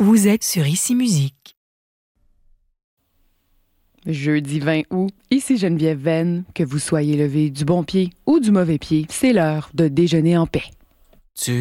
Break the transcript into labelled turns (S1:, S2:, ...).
S1: Vous êtes sur Ici Musique.
S2: Jeudi 20 août, ici Geneviève Venn. Que vous soyez levé du bon pied ou du mauvais pied, c'est l'heure de déjeuner en paix.